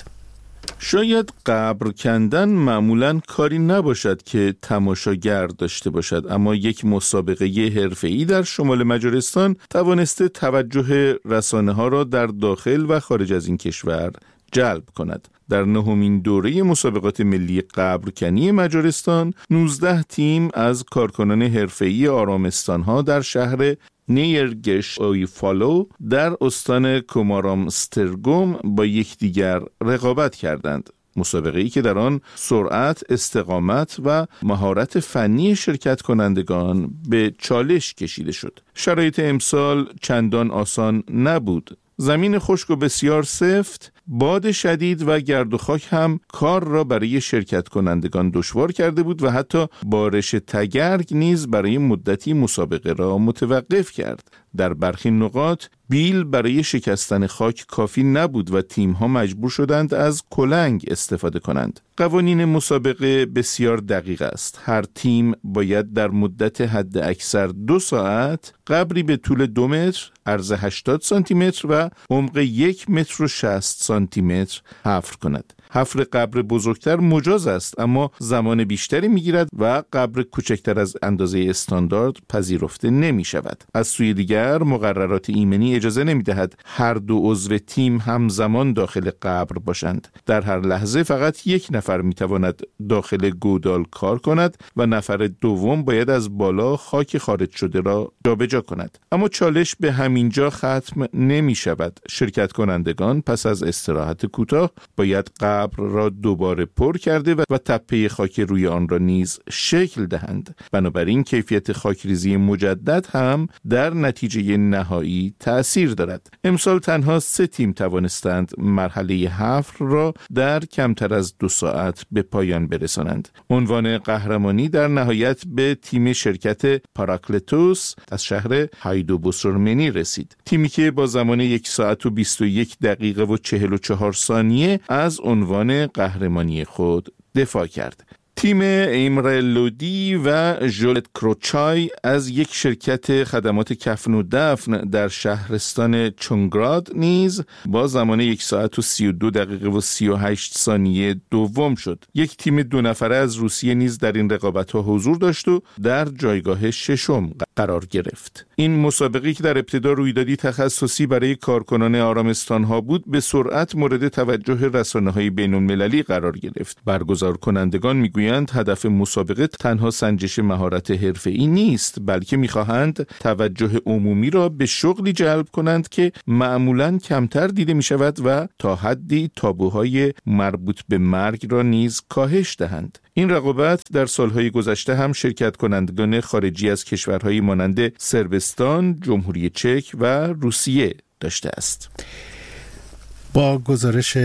شاید قبر کندن معمولاً کاری نباشد که تماشاگر داشته باشد، اما یک مسابقه حرفه‌ای در شمال مجارستان توانسته توجه رسانه‌ها را در داخل و خارج از این کشور جلب کند. در نهمین دوره مسابقات ملی قبرکنی مجارستان نوزده تیم از کارکنان حرفه‌ای آرامستان‌ها در شهر نیرگش اویفالو در استان کومارامسترگوم با یکدیگر رقابت کردند. مسابقه‌ای که در آن سرعت، استقامت و مهارت فنی شرکت کنندگان به چالش کشیده شد. شرایط امسال چندان آسان نبود. زمین خشک و بسیار سفت، باد شدید و گرد و خاک هم کار را برای شرکت کنندگان دشوار کرده بود و حتی بارش تگرگ نیز برای مدتی مسابقه را متوقف کرد. در برخی نقاط بیل برای شکستن خاک کافی نبود و تیم‌ها مجبور شدند از کلنگ استفاده کنند. قوانین مسابقه بسیار دقیق است. هر تیم باید در مدت حد اکثر دو ساعت قبری به طول دو متر، عرض هشتاد سانتی متر و عمق یک متر و شصت سانتی متر حفر کند. حفر قبر بزرگتر مجاز است، اما زمان بیشتری میگیرد و قبر کوچکتر از اندازه استاندارد پذیرفته نمی شود. از سوی دیگر مقررات ایمنی اجازه نمی دهد هر دو عضو تیم همزمان داخل قبر باشند. در هر لحظه فقط یک نفر می تواند داخل گودال کار کند و نفر دوم باید از بالا خاک خارج شده را جابجا کند. اما چالش به همین جا ختم نمی شود. شرکت کنندگان پس از استراحت کوتاه باید قبر را دوباره پر کرده و تپه خاک روی آن را نیز شکل دهند. بنابراین کیفیت خاکریزی مجدد هم در نتیجه نهایی تأثیر دارد. امسال تنها سه تیم توانستند مرحله حفر را در کمتر از دو ساعت به پایان برسانند. عنوان قهرمانی در نهایت به تیم شرکت پاراکلتوس از شهر هایدوبوسورمنی رسید. تیمی که با زمان یک ساعت و بیست و یک دقیقه و چهل و چهار ثانیه از عنوان قهرمانی خود دفاع کرد. تیم ایمره لودی و ژولت کروچای از یک شرکت خدمات کفن و دفن در شهرستان چونگراد نیز با زمان یک ساعت و سی و دو دقیقه و سی و هشت ثانیه دوم شد. یک تیم دو نفره از روسیه نیز در این رقابت‌ها حضور داشت و در جایگاه ششم قرار گرفت. این مسابقه که در ابتدا رویدادی تخصصی برای کارکنان آرامستان‌ها بود، به سرعت مورد توجه رسانه‌های بین‌المللی قرار گرفت. برگزار کنندگان میگویند هدف مسابقه تنها سنجش مهارت حرفه‌ای نیست، بلکه می‌خواهند توجه عمومی را به شغلی جلب کنند که معمولاً کمتر دیده می‌شود و تا حدی تابوهای مربوط به مرگ را نیز کاهش دهند. این رقابت در سالهای گذشته هم شرکت کنندگان خارجی از کشورهای مانند صربستان، جمهوری چک و روسیه داشته است. با گزارش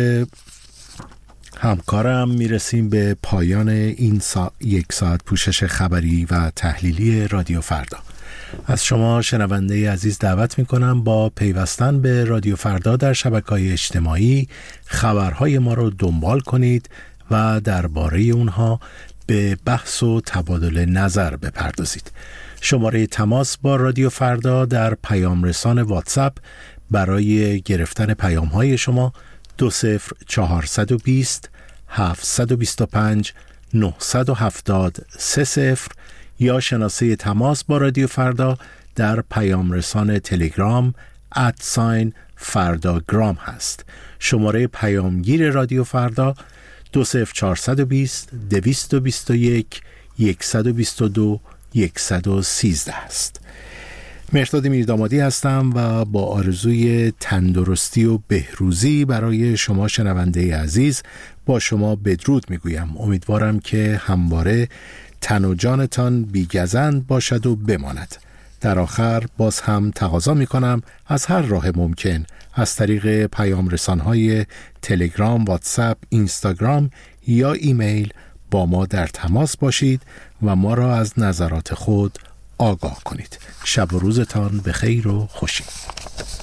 همکارم میرسیم به پایان این سا... یک ساعت پوشش خبری و تحلیلی رادیو فردا. از شما شنونده عزیز دعوت میکنم با پیوستن به رادیو فردا در شبکه‌های اجتماعی خبرهای ما رو دنبال کنید و درباره اونها به بحث و تبادل نظر بپردازید. شماره تماس با رادیو فردا در پیام رسان واتساپ برای گرفتن پیام های شما دو صفر چهارصد و بیست هفتصد و بیست و پنج نهصد و هفتاد سه صفر یا شناسه تماس با رادیو فردا در پیام رسان تلگرام @ساین فرداگرام هست. شماره پیامگیر رادیو فردا دو صفر چهارصد و بیست دویست و بیست و یک صد و بیست و دو صد و سیزده است. مهرداد میردامادی هستم و با آرزوی تندرستی و بهروزی برای شما شنونده عزیز با شما بدرود میگویم. امیدوارم که همواره تن و جانتان بی‌گزند باشد و بماند. در آخر باز هم تقاضا میکنم از هر راه ممکن از طریق پیام رسانهای تلگرام، واتساپ، اینستاگرام یا ایمیل با ما در تماس باشید و ما را از نظرات خود آگاه کنید. شب و روزتان بخیر و خوشی.